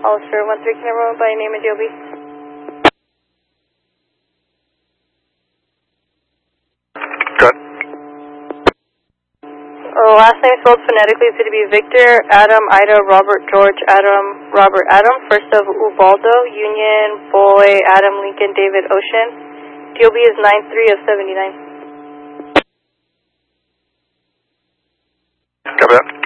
Officer 13 Camera by name and DOB. Good. Last name spelled phonetically is going to be Victor, Adam, Ida, Robert, George, Adam, Robert, Adam. First of Ubaldo, Union, Boy, Adam, Lincoln, David, Ocean. DOB is 93 of 79. Copy that.